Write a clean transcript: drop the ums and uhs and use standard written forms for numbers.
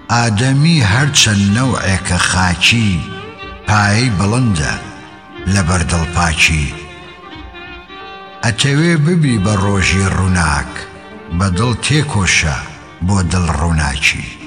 ئادەمی هەرچەند نەوعێکە خاچی پایەی بڵندە لەبەر دڵپاچی ئەتەوێ ببی بە ڕۆژی ڕووناک بە دڵ تێکۆشە بۆ دڵ ڕووناچی